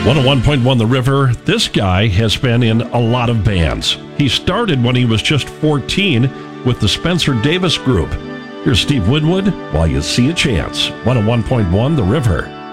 101.1 The River. This guy has been in a lot of bands. He started when he was just 14 with the Spencer Davis Group. Here's Steve Winwood, While You See a Chance. 101.1 The River.